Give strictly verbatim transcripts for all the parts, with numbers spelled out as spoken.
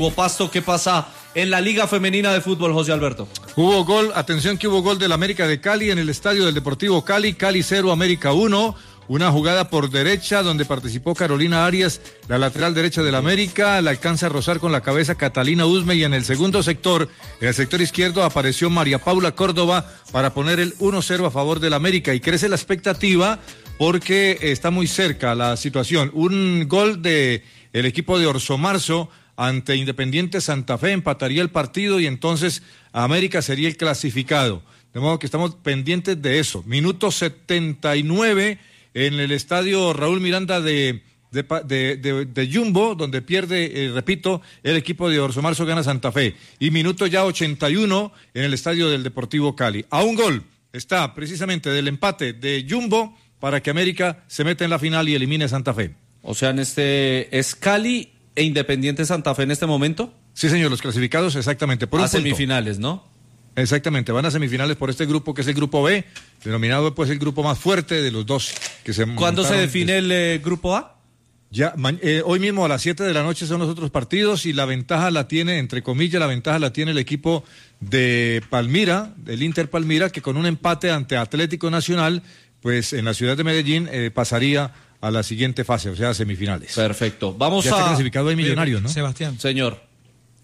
Pasto, ¿qué pasa en la Liga Femenina de Fútbol, José Alberto? Hubo gol, atención que hubo gol del América de Cali en el estadio del Deportivo Cali, Cali cero, América uno. Una jugada por derecha donde participó Carolina Arias, la lateral derecha del América, la alcanza a rozar con la cabeza Catalina Usme, y en el segundo sector, en el sector izquierdo, apareció María Paula Córdoba para poner el uno cero a favor del América, y crece la expectativa porque está muy cerca la situación. Un gol de el equipo de Orso Marzo ante Independiente Santa Fe empataría el partido y entonces América sería el clasificado. De modo que estamos pendientes de eso. Minuto setenta y nueve en el estadio Raúl Miranda de, de, de, de, de Jumbo, donde pierde, eh, repito, el equipo de Orso Marzo, gana Santa Fe. Y minuto ya ochenta y uno en el estadio del Deportivo Cali. A un gol está precisamente del empate de Jumbo para que América se meta en la final y elimine a Santa Fe. O sea, en este es Cali e Independiente Santa Fe en este momento. Sí, señor, los clasificados exactamente. Por a un semifinales, punto. ¿No? Exactamente, van a semifinales por este grupo que es el grupo B, denominado pues el grupo más fuerte de los dos que se ¿Cuándo se define el eh, grupo A? Ya, eh, hoy mismo a las siete de la noche son los otros partidos y la ventaja la tiene, entre comillas, la ventaja la tiene el equipo de Palmira, del Inter Palmira, que con un empate ante Atlético Nacional, pues en la ciudad de Medellín eh, pasaría a la siguiente fase, o sea, semifinales. Perfecto, vamos ya a... está clasificado el Millonarios, ¿no? Sebastián. Señor.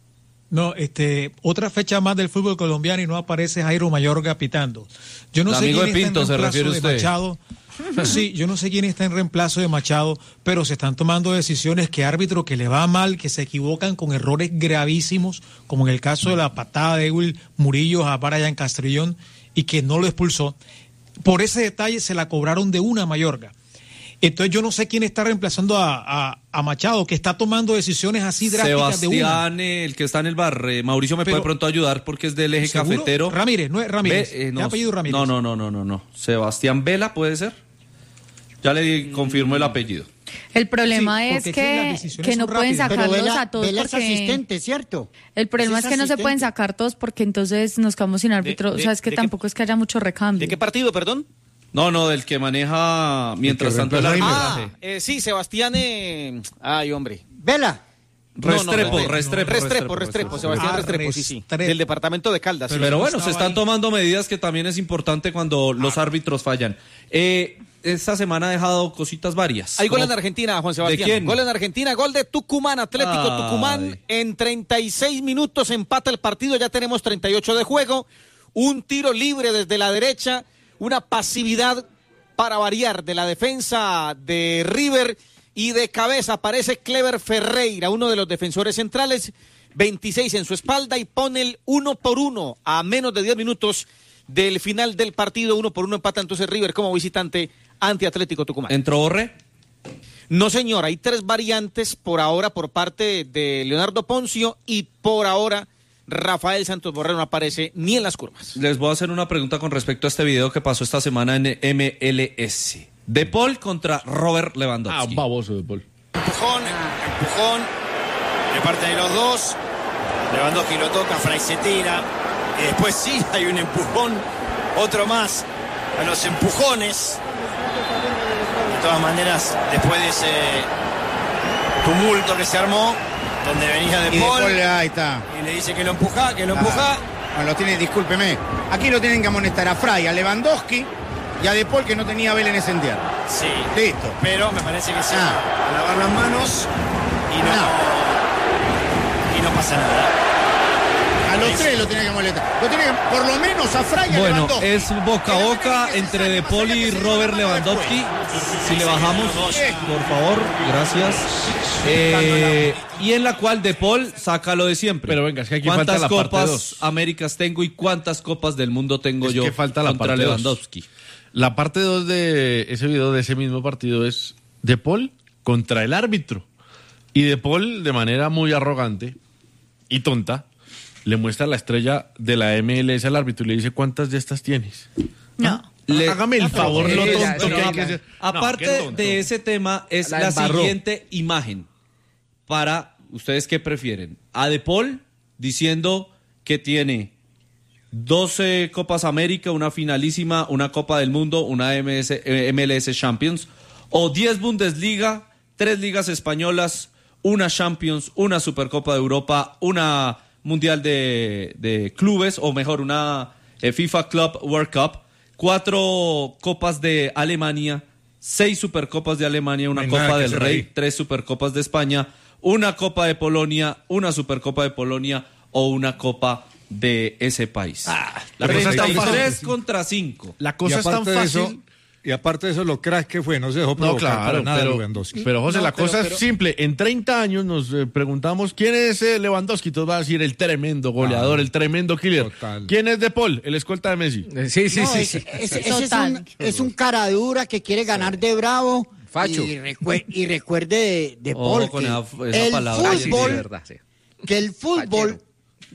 No, este, otra fecha más del fútbol colombiano y no aparece Jairo Mayorga pitando. Yo no el sé amigo quién de Pinto, está en se reemplazo refiere de usted. Machado. Sí, yo no sé quién está en reemplazo de Machado, pero se están tomando decisiones que árbitro que le va mal, que se equivocan con errores gravísimos, como en el caso de la patada de Will Murillo a Brian Castrillón, y que no lo expulsó. Por ese detalle se la cobraron de una Mayorga. Entonces yo no sé quién está reemplazando a, a, a Machado, que está tomando decisiones así drásticas de una. Sebastián, el que está en el bar, eh, Mauricio me Pero, puede pronto ayudar porque es del eje ¿seguro? cafetero. Ramírez, no es Ramírez, Ve, eh, no, ¿qué apellido Ramírez? No, no, no, no, no, no. Sebastián Vela, ¿puede ser? Ya le confirmo el apellido. El problema Sí, es sí, que, que no pueden rápidas. sacarlos Vela, a todos Vela es porque... asistente, ¿cierto? El problema es, Ese que es no se asistente. pueden sacar todos porque entonces nos quedamos sin árbitro. De- de- o sea, es que de tampoco qué- es que haya mucho recambio. ¿De qué partido, perdón? No, no, del que maneja mientras El que tanto el reemplaza a arbitraje. Ah, eh, sí, Sebastián. Eh... Ay, hombre. Vela. Restrepo, No, no, Restrepo, Restrepo, Restrepo, Sebastián Ah, Restrepo, sí, sí. Restrepo. Del departamento de Caldas. Pero, sí. bueno, se estaba están ahí. tomando medidas que también es importante cuando los árbitros fallan. Eh, esta semana ha dejado cositas varias. Hay gol Como- en Argentina, Juan Sebastián. ¿De quién? Gol en Argentina, gol de Tucumán, Atlético Ay. Tucumán. En treinta y seis minutos empata el partido, ya tenemos treinta y ocho de juego. Un tiro libre desde la derecha, una pasividad para variar de la defensa de River, y de cabeza aparece Clever Ferreira, uno de los defensores centrales, veintiséis en su espalda, y pone el uno por uno a menos de diez minutos del final del partido. Uno por uno empata entonces River como visitante ante Atlético Tucumán. ¿Entró Borré? No, señor, hay tres variantes por ahora por parte de Leonardo Poncio, y por ahora Rafael Santos Borré no aparece ni en las curvas. Les voy a hacer una pregunta con respecto a este video que pasó esta semana en M L S. De Paul contra Robert Lewandowski. Ah, baboso de Paul. Empujón, empujón de parte de los dos. Lewandowski lo toca, Fray se tira. Y después sí hay un empujón, otro más a los empujones. De todas maneras, después de ese tumulto que se armó, donde venía de Y de Paul, Paul, ahí está. y le dice que lo empuja, que lo empuja. Ah, bueno, lo tiene, discúlpeme. Aquí lo tienen que amonestar a Fray, a Lewandowski y a De Paul, que no tenía vela en ese entierro. Sí, Listo. pero me parece que sí. Ah. A lavar las manos y no, y no pasa nada. A los tres lo tiene que molestar. Lo tiene que, por lo menos a Fray y a Bueno, Lewandowski. es boca a boca entre De Paul y Robert Lewandowski. Si le bajamos, por favor, gracias. Eh, y en la cual De Paul saca lo de siempre. Pero venga, es que aquí ¿Cuántas falta la parte copas dos? Américas tengo y cuántas copas del mundo tengo Es yo que falta la contra parte dos. Lewandowski? La parte dos de ese video, de ese mismo partido, es De Paul contra el árbitro. Y De Paul, de manera muy arrogante y tonta, le muestra la estrella de la M L S al árbitro y le dice: ¿cuántas de estas tienes? No. Le- Hágame el favor, lo Eh, tonto pero que hay a- que ser. Aparte No, qué tonto. de ese tema, es La la, embarró. siguiente imagen. Para ustedes, ¿qué prefieren? A De Paul diciendo que tiene doce Copas América, una finalísima, una Copa del Mundo, una M S, eh, M L S Champions, o diez Bundesliga, tres ligas españolas, una Champions, una Supercopa de Europa, una Mundial de, de Clubes, o mejor, una eh, FIFA Club World Cup, cuatro Copas de Alemania, seis Supercopas de Alemania, una No hay Copa nada que del hacer Rey, ahí. tres Supercopas de España, una Copa de Polonia, una Supercopa de Polonia o una Copa de ese país. Ah, la cosa es tan treinta y tres fácil. contra cinco. La Y cosa es tan aparte de fácil. eso, y aparte de eso, lo crack que fue, no se dejó No, provocar claro, para nada pero, Lewandowski. pero José, No, la pero- cosa pero- es simple. En treinta años nos eh, preguntamos quién es eh, Lewandowski. Todos van a decir el tremendo goleador, Ah, el tremendo killer. total. ¿Quién es De Paul, el escolta de Messi? Sí, sí, No, sí. ese, sí. ese- ese es, Total. un, es un cara dura que quiere ganar de bravo. Facho. Y, recue- y recuerde de, de Oh, Paul con que esa- esa el palabra. Ah, sí, sí, fútbol, de verdad, sí. que el fútbol, Fachero.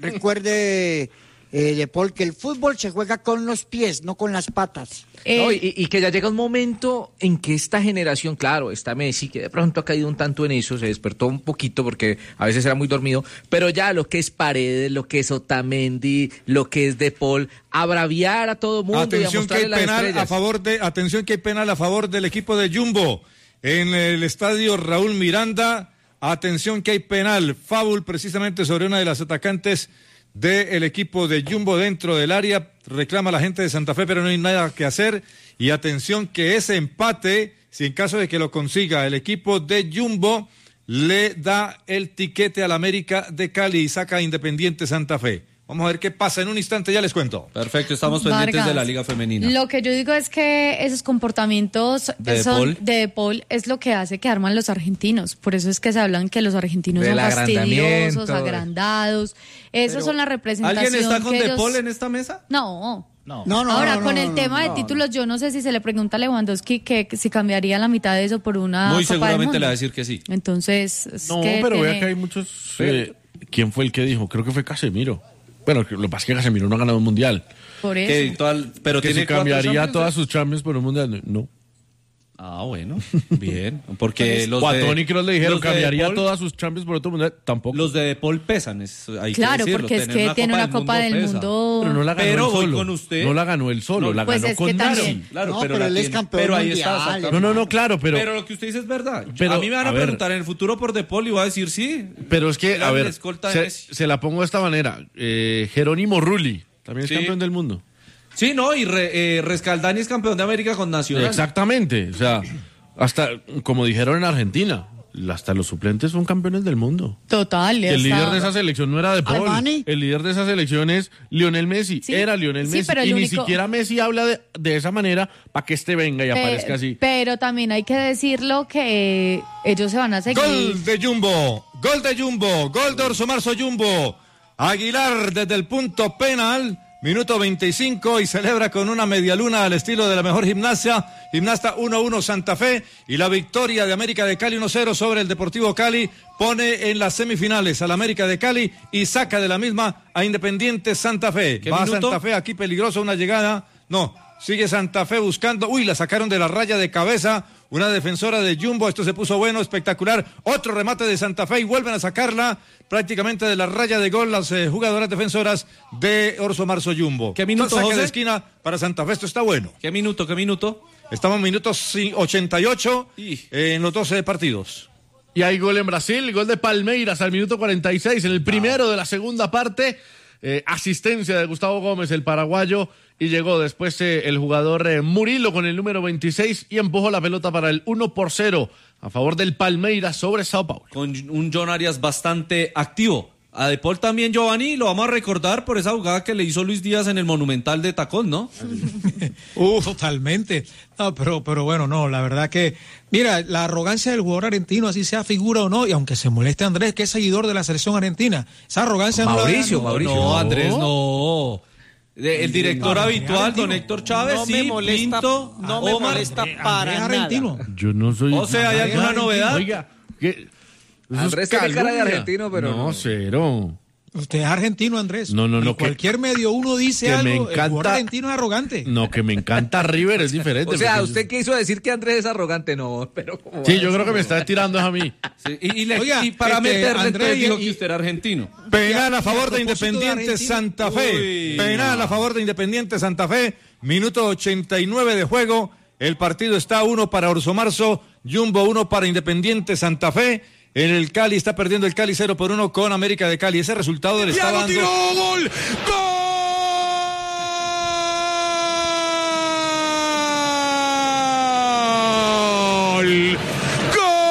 recuerde eh, de Paul, que el fútbol se juega con los pies, no con las patas. Eh, No, y, y que ya llega un momento en que esta generación, claro, está Messi, que de pronto ha caído un tanto en eso, se despertó un poquito porque a veces era muy dormido, pero ya lo que es Paredes, lo que es Otamendi, lo que es De Paul, a braviar a todo mundo y a Atención que hay mostrarle las penal a estrellas. favor de, atención que hay penal a favor del equipo de Jumbo en el estadio Raúl Miranda. Atención que hay penal, foul precisamente sobre una de las atacantes del equipo de Jumbo dentro del área. Reclama la gente de Santa Fe, pero no hay nada que hacer. Y atención que ese empate, si en caso de que lo consiga el equipo de Jumbo, le da el tiquete al América de Cali y saca a Independiente Santa Fe. Vamos a ver qué pasa en un instante, ya les cuento. Perfecto, estamos pendientes Vargas, de la Liga Femenina. Lo que yo digo es que esos comportamientos ¿De De son Paul? de De Paul es lo que hace que arman los argentinos. Por eso es que se hablan que los argentinos Del son fastidiosos, agrandamiento. agrandados. Esas son las representaciones. ¿Alguien está con que De ellos- Paul en esta mesa? No. No. No, no, Ahora, no, no, con no, el no, tema no, de títulos, yo no sé si se le pregunta a Lewandowski que, que si cambiaría la mitad de eso por una Muy Copa del seguramente Mundo. le va a decir que sí. Entonces, es No, que pero tiene- vea que hay muchos. eh, ¿Quién fue el que dijo? Creo que fue Casemiro. Bueno, lo que pasa es que Casemiro no ha ganado un mundial. por Que eso. toda- pero Que tiene si cuatro cambiaría Champions, todas ¿eh? sus Champions por un mundial. No. Ah, bueno, bien. Porque los O a de, Toni Kroos le dijeron los de cambiaría De Paul- todas sus Champions por otro mundial. Tampoco. Los de De Paul pesan, es, hay Claro, que decirlo. porque es Tener que tiene una Copa del pesa. Mundo. Pero no la ganó Pero él voy solo. con usted. No la ganó él solo, No, la pues ganó es que con también- Messi. Claro, No, pero, pero la él es tiene. campeón Pero ahí mundial, está. exactamente. No, no, no, claro, pero. Pero lo que usted dice es verdad. Yo- Pero, a mí me van a, a ver. preguntar en el futuro por De Paul y voy a decir sí. Pero es que, Era a el ver, escolta de se, Messi. se la pongo de esta manera. Eh, Jerónimo Rulli, también es Sí. campeón del mundo. Sí, no, y re- eh, Rescaldani es campeón de América con Nacional. Exactamente. O sea, hasta, como dijeron en Argentina, hasta los suplentes son campeones del mundo. Total. Que el está- líder de esa selección no era De Paul. Armani. El líder de esa selección es Lionel Messi. Sí. Era Lionel Sí, Messi. pero el Y ni único- siquiera Messi habla de, de esa manera para que este venga y Pe- aparezca así. Pero también hay que decirlo que ellos se van a seguir. Gol de Jumbo, gol de Jumbo, gol de Orso Marzo Jumbo. Aguilar desde el punto penal, minuto veinticinco y celebra con una medialuna al estilo de la mejor gimnasia. Gimnasta uno uno Santa Fe y la victoria de América de Cali uno cero sobre el Deportivo Cali pone en las semifinales al América de Cali y saca de la misma a Independiente Santa Fe. ¿Qué Va minuto? Santa Fe aquí peligroso, una llegada. No, sigue Santa Fe buscando. Uy, la sacaron de la raya de cabeza. Una defensora de Jumbo, esto se puso bueno, espectacular. Otro remate de Santa Fe y vuelven a sacarla prácticamente de la raya de gol las eh, jugadoras defensoras de Orso Marzo Jumbo. ¿Qué minuto, Saque José? de esquina para Santa Fe, esto está bueno. ¿Qué minuto, qué minuto? Estamos en minutos ochenta y ocho Y- eh, en los doce partidos. Y hay gol en Brasil, gol de Palmeiras al minuto cuarenta y seis, en el primero de la segunda parte. Eh, asistencia de Gustavo Gómez, el paraguayo, y llegó después eh, el jugador eh, Murilo con el número veintiséis y empujó la pelota para el uno por cero a favor del Palmeiras sobre Sao Paulo. Con un John Arias bastante activo. A De Paul también, Giovanni, lo vamos a recordar por esa jugada que le hizo Luis Díaz en el Monumental de Tacón, ¿no? Uf, totalmente. No, pero, pero bueno, no, la verdad que, mira, la arrogancia del jugador argentino, así sea figura o no, y aunque se moleste Andrés, que es seguidor de la selección argentina, esa arrogancia no la Mauricio, no, Mauricio. No, Andrés, no. De- El director No, habitual, argentino. don Héctor Chávez, No sí, me molesta, Pinto, no me Omar. molesta Eh, para Andrés nada. argentino. Yo no soy... O sea, ¿hay alguna novedad? Oiga, ¿qué? Eso es Andrés tiene cara de calumnia. argentino, pero No, no. cero. Usted es argentino, Andrés. No, no, no, En que- cualquier medio uno dice que algo, me el encanta- jugador argentino es arrogante. No, que me encanta River, es diferente. O sea, porque- usted quiso decir que Andrés es arrogante, no, pero como Sí, yo creo que me está tirando a mí. Sí, y, y le- Oiga, y para este, meterle, Andrés, entonces dijo y- que usted era argentino. Penal a Y favor a de propósito de Independiente Argentina. Santa Fe. Uy. Penal a favor de Independiente Santa Fe. Minuto ochenta y nueve de juego. El partido está uno para Orso Marzo, Jumbo uno para Independiente Santa Fe. en el Cali, está perdiendo el Cali cero por uno con América de Cali. Ese resultado le está dando... ¡Gol! ¡Gol!